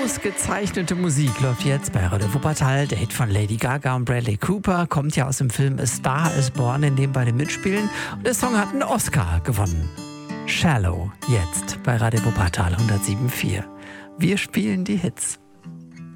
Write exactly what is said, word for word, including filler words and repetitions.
Ausgezeichnete Musik läuft jetzt bei Radio Wuppertal. Der Hit von Lady Gaga und Bradley Cooper kommt ja aus dem Film A Star is Born, in dem beide mitspielen. Und der Song hat einen Oscar gewonnen. Shallow, jetzt bei Radio Wuppertal hundertsieben Komma vier. Wir spielen die Hits.